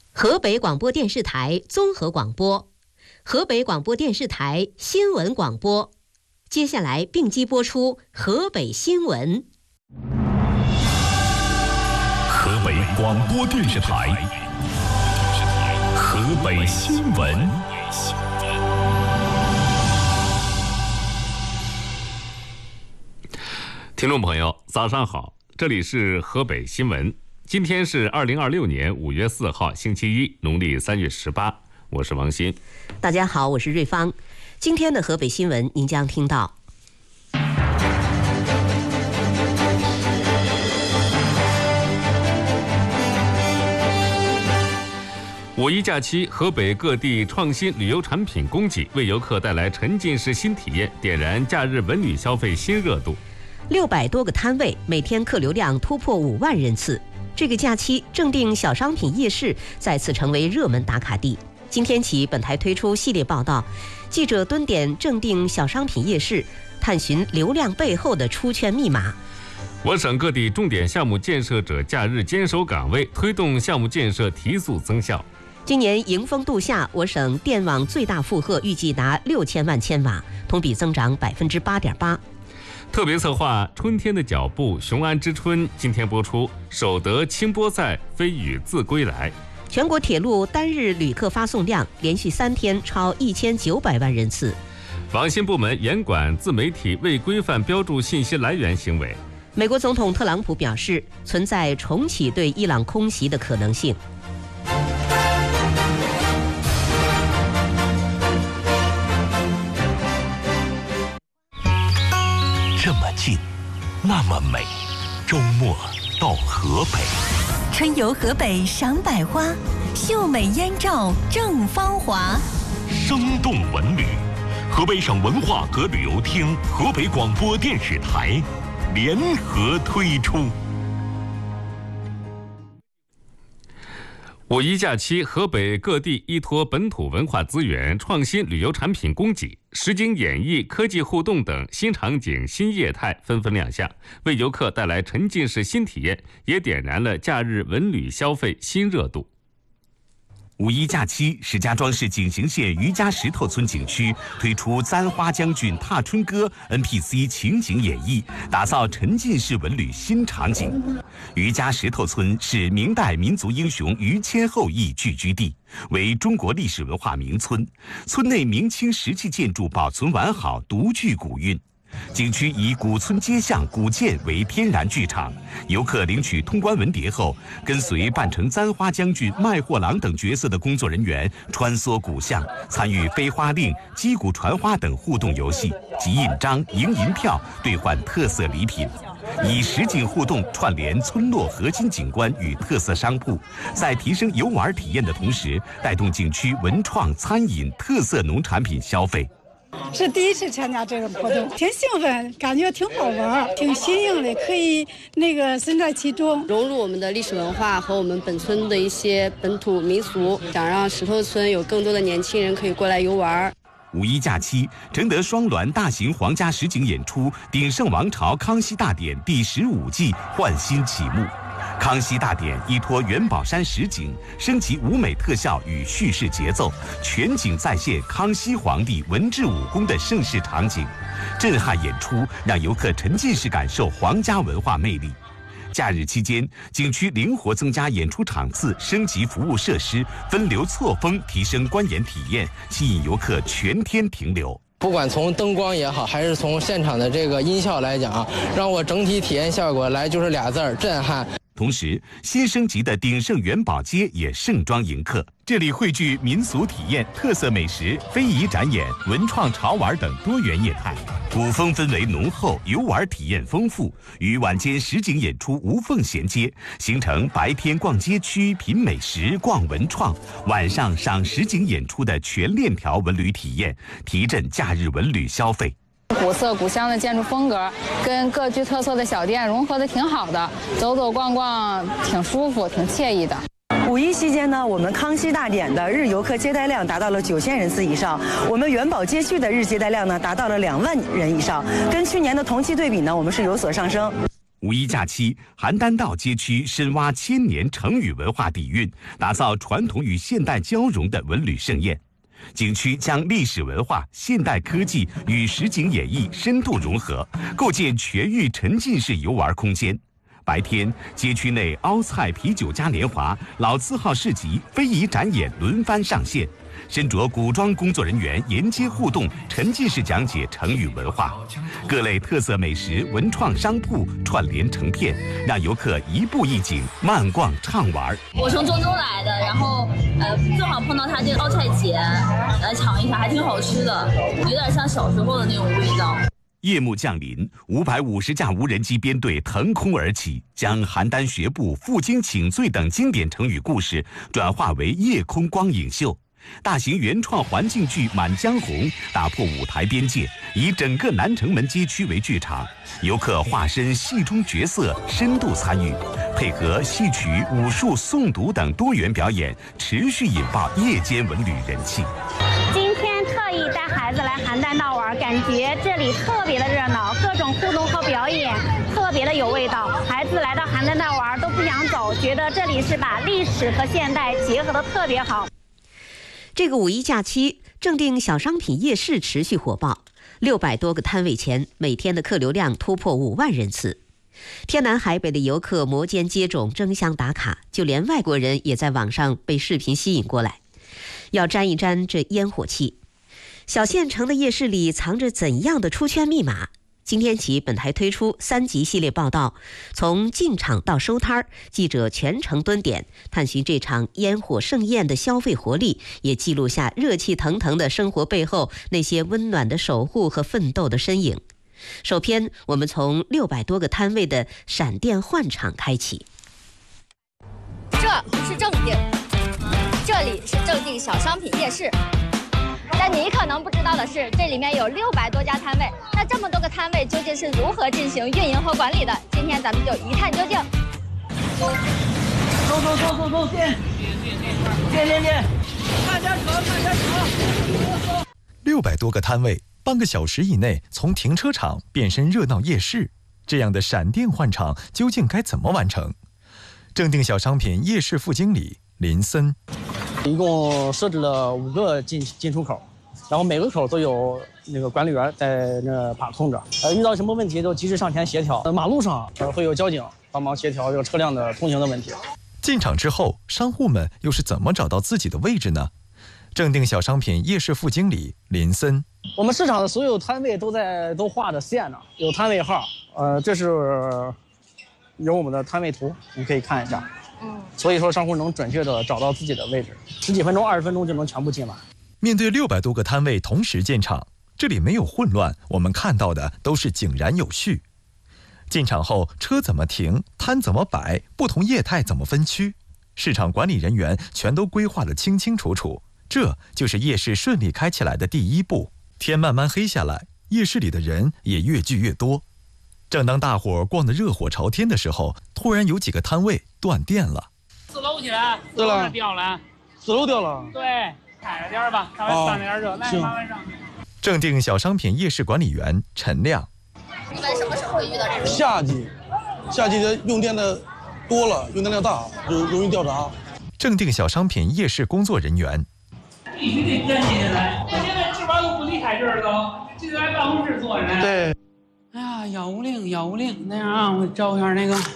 河北广播电视台综合广播，河北广播电视台新闻广播。接下来并机播出河北新闻。 河北广播电视台河北新闻。听众朋友，早上好，这里是河北新闻。今天是2026年5月4号，星期一，农历3月18，我是王鑫。 大家好，我是瑞芳。今天的河北新闻，您将听到： 五一假期，河北各地创新旅游产品供给，为游客带来沉浸式新体验，点燃假日文旅消费新热度。 600多个摊位，每天客流量突破5万人次。这个假期，正定小商品夜市再次成为热门打卡地。今天起，本台推出系列报道，记者蹲点正定小商品夜市，探寻流量背后的出圈密码。 我省各地重点项目建设者假日坚守岗位，推动项目建设提速增效。 今年迎风度夏，我省电网最大负荷预计达6000万千瓦，同比增长8.8%。 特别策划《春天的脚步·雄安之春》今天播出，守得清波在，飞羽自归来。 全国铁路单日旅客发送量连续3天超1900万人次。 网信部门严管自媒体未规范标注信息来源行为。 美国总统特朗普表示，存在重启对伊朗空袭的可能性。 这么近，那么美，周末到河北， 春游河北赏百花，秀美燕赵正芳华。 生动文旅，河北省文化和旅游厅、河北广播电视台联合推出。 五一假期，河北各地依托本土文化资源、创新旅游产品供给、实景演绎、科技互动等新场景、新业态纷纷亮相，为游客带来沉浸式新体验，也点燃了假日文旅消费新热度。 五一假期，石家庄市景行县余家石头村景区推出《簪花将军踏春歌》NPC 情景演绎，打造沉浸式文旅新场景。余家石头村是明代民族英雄于谦后裔聚居地，为中国历史文化名村。村内明清石器建筑保存完好，独具古韵。景区以古村街巷、古建为天然剧场，游客领取通关文牒后，跟随扮成簪花将军、卖货郎等角色的工作人员穿梭古巷，参与飞花令、击鼓传花等互动游戏，集印章、赢银票，兑换特色礼品。以实景互动串联村落核心景观与特色商铺，在提升游玩体验的同时，带动景区文创、餐饮、特色农产品消费。 是第一次参加这种活动，挺兴奋，感觉挺好玩，挺新颖的，可以身在其中， 融入我们的历史文化和我们本村的一些本土民俗，想让石头村有更多的年轻人可以过来游玩。 五一假期，承德双滦大型皇家实景演出《鼎盛王朝康熙大典》第15季焕新启幕。康熙大典依托元宝山实景，升级舞美特效与叙事节奏，全景再现康熙皇帝文治武功的盛世场景，震撼演出让游客沉浸式感受皇家文化魅力。假日期间，景区灵活增加演出场次，升级服务设施，分流错峰，提升观演体验，吸引游客全天停留。 不管从灯光也好，还是从现场的这个音效来讲，让我整体体验效果来就是俩字儿：震撼。 同时，新升级的鼎盛元宝街也盛装迎客。这里汇聚民俗体验、特色美食、非遗展演、文创潮玩等多元业态，古风氛围浓厚，游玩体验丰富，与晚间实景演出无缝衔接，形成白天逛街区、品美食、逛文创，晚上赏实景演出的全链条文旅体验，提振假日文旅消费。 古色古香的建筑风格跟各具特色的小店融合的挺好的，走走逛逛挺舒服，挺惬意的。 五一期间呢，我们康熙大典的日游客接待量达到了9000人次以上，我们元宝街区的日接待量呢达到了2万人以上，跟去年的同期对比呢，我们是有所上升。 五一假期，邯郸道街区深挖千年成语文化底蕴，打造传统与现代交融的文旅盛宴。景区将历史文化、现代科技与实景演绎深度融合，构建全域沉浸式游玩空间。白天，街区内凹菜啤酒嘉年华、老字号市集、非遗展演轮番上线。身着古装工作人员沿街互动，沉浸式讲解成语文化，各类特色美食、文创商铺串联成片，让游客一步一景，慢逛畅玩。 我从中州来的，然后正好碰到他这个凹菜节，来尝一下，还挺好吃的，有点像小时候的那种味道。 夜幕降临，550架无人机编队腾空而起，将邯郸学步、负荆请罪等经典成语故事转化为夜空光影秀。大型原创环境剧《满江红》打破舞台边界，以整个南城门街区为剧场，游客化身戏中角色，深度参与，配合戏曲、武术、诵读等多元表演，持续引爆夜间文旅人气。 今天特意带孩子来邯郸道玩，感觉这里特别的热闹，各种互动和表演特别的有味道。孩子来到邯郸道玩都不想走，觉得这里是把历史和现代结合的特别好。 这个五一假期，正定小商品夜市持续火爆，600多个摊位前，每天的客流量突破5万人次。天南海北的游客摩肩接踵，争相打卡，就连外国人也在网上被视频吸引过来，要沾一沾这烟火气。小县城的夜市里藏着怎样的出圈密码？今天起，本台推出3集系列报道，从进场到收摊，记者全程蹲点，探寻这场烟火盛宴的消费活力，也记录下热气腾腾的生活背后那些温暖的守护和奋斗的身影。首篇，我们从600多个摊位的闪电换场开启。 这是正定，这里是正定小商品夜市。但你可能不知道的是，这里面有600多家摊位。那这么多个摊位究竟是如何进行运营和管理的？今天咱们就一探究竟。 走，进，慢点走。 600多个摊位，半个小时以内从停车场变身热闹夜市，这样的闪电换场究竟该怎么完成？正定小商品夜市副经理林森， 一共设置了5个进出口。然后每个口都有那个管理员在那把控着，遇到什么问题都及时上前协调。马路上会有交警帮忙协调这个车辆的通行的问题。 进场之后，商户们又是怎么找到自己的位置呢？正定小商品夜市副经理林森， 我们市场的所有摊位都画着线呢，有摊位号，这是有我们的摊位图，你可以看一下。所以说商户能准确的找到自己的位置，10几分钟、20分钟就能全部进来。 面对600多个摊位同时建场，这里没有混乱，我们看到的都是井然有序。进场后，车怎么停，摊怎么摆，不同业态怎么分区，市场管理人员全都规划得清清楚楚。这就是夜市顺利开起来的第一步。天慢慢黑下来，夜市里的人也越聚越多。正当大伙逛得热火朝天的时候，突然有几个摊位断电了。 4楼去了，4楼掉了 ，4楼掉了。 对。踩着点吧，稍微上点热，来慢慢上。 正定小商品夜市管理员陈亮， 一般什么时候会遇到这种？ 夏季的用电的多了，用电量大，容易掉闸。 正定小商品夜市工作人员， 必须得跟进来。我现在值班都不离开这儿了，就在办公室坐着呢。 对。 哎呀，150，那样啊，我照一下那个，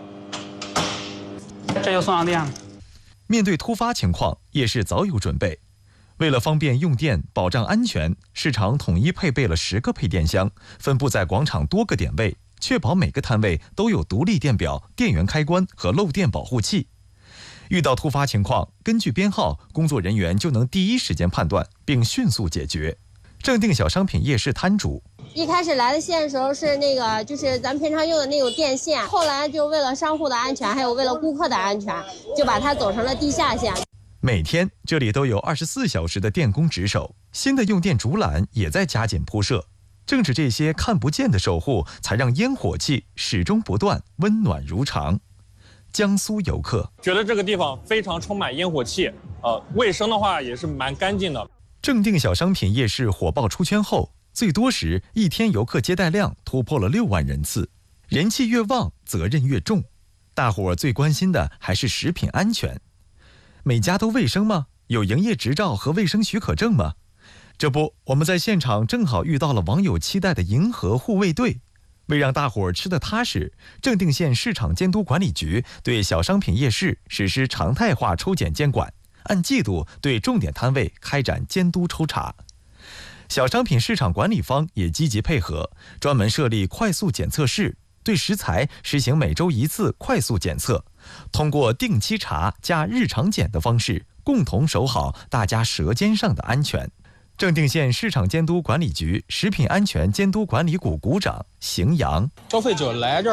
这就送上电了。 面对突发情况，夜市早有准备。为了方便用电、保障安全，市场统一配备了10个配电箱，分布在广场多个点位，确保每个摊位都有独立电表、电源开关和漏电保护器。遇到突发情况，根据编号，工作人员就能第一时间判断并迅速解决。正定小商品夜市摊主， 一开始来的线的时候是那个，就是咱平常用的那种电线，后来就为了商户的安全，还有为了顾客的安全，就把它走成了地下线。 每天这里都有24小时的电工值守，新的用电竹篮也在加紧铺设。正是这些看不见的守护，才让烟火气始终不断，温暖如常。江苏游客觉得这个地方非常充满烟火气，卫生的话也是蛮干净的。 正定小商品夜市火爆出圈后，最多时一天游客接待量突破了6万人次。 人气越旺，责任越重。大伙儿最关心的还是食品安全。每家都卫生吗？有营业执照和卫生许可证吗？这不，我们在现场正好遇到了网友期待的银河护卫队。为让大伙儿吃得踏实，正定县市场监督管理局对小商品夜市实施常态化抽检监管，按季度对重点摊位开展监督抽查。小商品市场管理方也积极配合，专门设立快速检测室，对食材实行每周1次快速检测，通过定期查加日常检的方式，共同守好大家舌尖上的安全。正定县市场监督管理局食品安全监督管理股股长邢阳： 消费者来这儿